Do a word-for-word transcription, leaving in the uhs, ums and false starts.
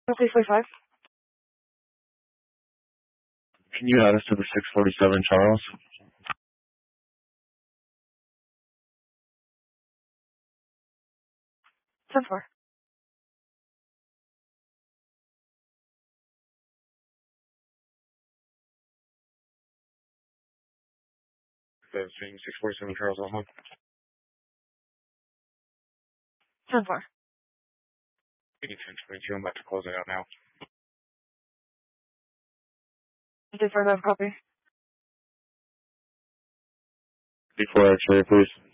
Okay, forty-five. Can you add us to the six forty-seven Charles? ten four. That's six forty-seven Charles on one. ten four. ten twenty-two, I'm about to close it out now. Okay, for that copy. Before X-ray, please.